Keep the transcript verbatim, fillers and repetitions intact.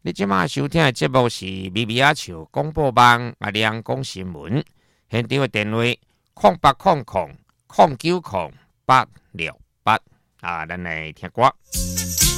你即马收听的节目是咪咪仔笑广播网阿亮讲新闻，现场的电话空八空空空九空八六八啊，咱来听歌。